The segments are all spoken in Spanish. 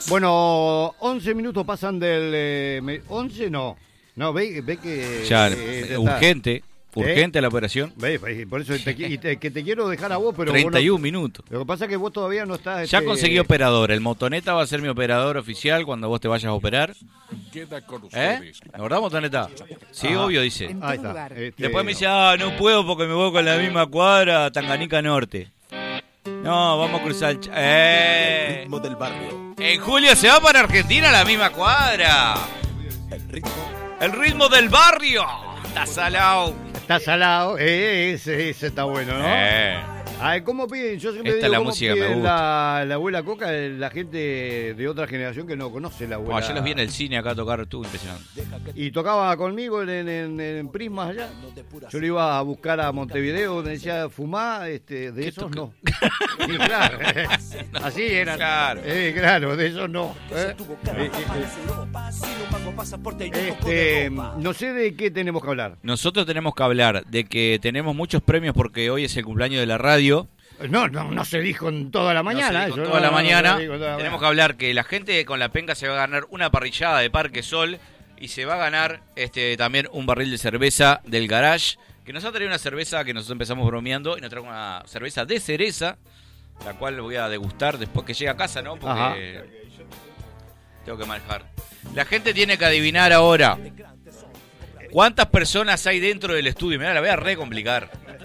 Bueno, 11 minutos pasan del... 11 no. No, ve que... Ya, urgente la operación. Por eso que te quiero dejar a vos, pero 31 vos no, minutos. Lo que pasa es que vos todavía no estás... Ya conseguí operador. El Motoneta va a ser mi operador oficial cuando vos te vayas a operar. Queda con ustedes. ¿La verdad, Motoneta? Sí, obvio, dice. Ahí está. Después me dice, no puedo porque me voy con la misma cuadra a Tanganica Norte. No, vamos a cruzar el... Ritmo del barrio. En julio se va para Argentina a la misma cuadra. El ritmo del barrio. Está salado. Está salado. Ese está bueno, ¿no? Ay, ¿cómo piden? Yo siempre Esta digo, es la ¿cómo música piden me gusta. la abuela Coca? La gente de otra generación que no conoce la abuela. Yo los vi en el cine acá a tocar, estuvo impresionante. Y tocaba conmigo en Prismas allá. Yo lo iba a buscar a Montevideo, me decía, fumá, de esos no. Y claro, así eran. Claro. Claro, de esos no. No sé de qué tenemos que hablar. Nosotros tenemos que hablar de que tenemos muchos premios porque hoy es el cumpleaños de la radio. No se dijo en toda la mañana. No se dijo toda la mañana. Tenemos que hablar que la gente con la penca se va a ganar una parrillada de Parque Sol y se va a ganar también un barril de cerveza del Garage, que nos ha traído una cerveza que nosotros empezamos bromeando y nos trae una cerveza de cereza, la cual voy a degustar después que llegue a casa, ¿no? Porque tengo que manejar. La gente tiene que adivinar ahora cuántas personas hay dentro del estudio. Mirá, la voy a recomplicar.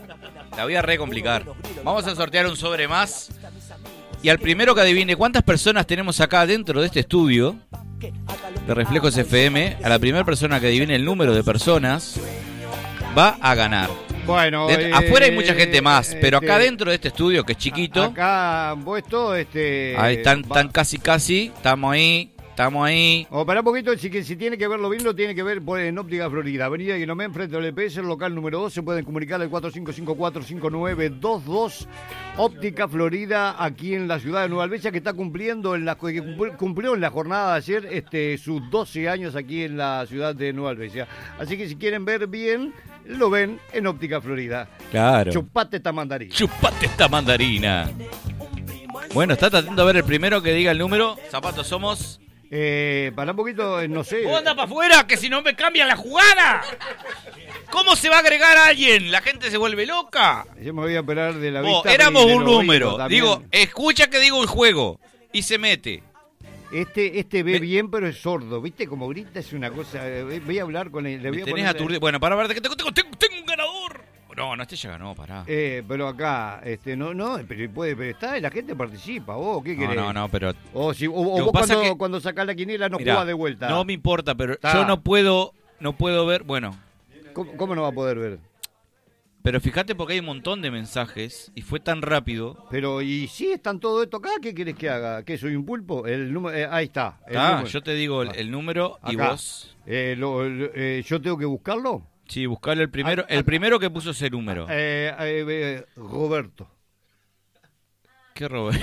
Vamos a sortear un sobre más. Y al primero que adivine cuántas personas tenemos acá dentro de este estudio de Reflejos FM, a la primera persona que adivine el número de personas, va a ganar. Bueno, afuera hay mucha gente más, pero acá dentro de este estudio, que es chiquito, acá puesto, ahí están casi, estamos ahí. Para un poquito, si tiene que verlo bien, lo tiene que ver en Óptica Florida. Avenida Guilomé, frente al EPS, el local número 2. Se pueden comunicar al 4554-5922. Óptica Florida, aquí en la ciudad de Nueva Alvesia, que está cumpliendo, cumplió en la jornada de ayer sus 12 años aquí en la ciudad de Nueva Alvesia. Así que si quieren ver bien, lo ven en Óptica Florida. Claro. Chupate esta mandarina. Bueno, está tratando de ver el primero que diga el número. Zapatos somos... para un poquito, no sé. ¡Vos andá para afuera, que si no me cambia la jugada! ¿Cómo se va a agregar a alguien? La gente se vuelve loca. Yo me voy a operar de la vista. Éramos un número. Digo, escucha que digo el juego. Y se mete. Ve bien, pero es sordo. ¿Viste? Como grita es una cosa. Voy a hablar con él. Tenés aturdido. Bueno, para ver, que tengo un ganador. No, ya ganó, pará. Pero acá, pero está, la gente participa. ¿Vos qué querés? No, pero... O vos cuando sacás la quiniela no jugás de vuelta. No me importa, pero yo no puedo ver, bueno. ¿Cómo no va a poder ver? Pero fíjate porque hay un montón de mensajes y fue tan rápido. Pero, ¿y si están todo esto acá? ¿Qué querés que haga? ¿Qué, soy un pulpo? El número, ahí está. Yo te digo el número y acá. Vos... ¿Yo tengo que buscarlo? Sí, buscarle el primero. El primero que puso ese número. Roberto. ¿Qué Roberto?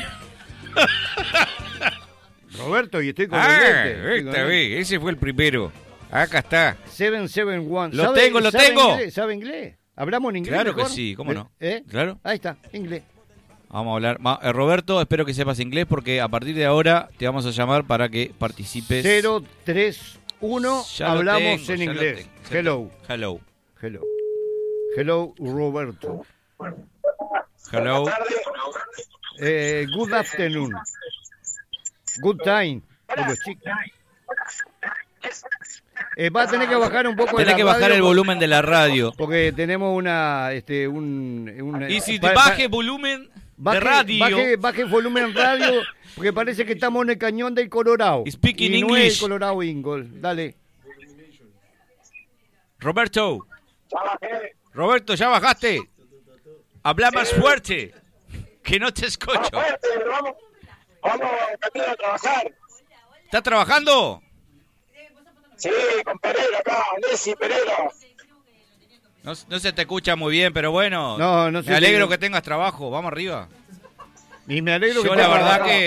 Roberto, y estoy con el ese fue el primero. Acá está. 771. Lo tengo. ¿Sabe inglés? ¿Hablamos en inglés? Claro mejor? Que sí, ¿cómo no? Claro. Ahí está, inglés. Vamos a hablar. Roberto, espero que sepas inglés porque a partir de ahora te vamos a llamar para que participes. 031, hablamos en inglés. Hello, Roberto. Hello. Good afternoon. Good time. Va a tener que bajar un poco. Tenés que bajar el volumen de la radio. Porque tenemos una y si te baje volumen de radio. Baje el volumen radio, porque parece que estamos en el cañón del Colorado. Speaking y no English. es el Colorado Ingle. Dale. Roberto, ya bajaste. Habla más fuerte, que no te escucho. Vamos a trabajar. ¿Estás trabajando? Sí, con Pereira acá, Nessi Pereira. No se te escucha muy bien, pero bueno. No me alegro que tengas trabajo. Vamos arriba. Y me alegro Yo que la verdad que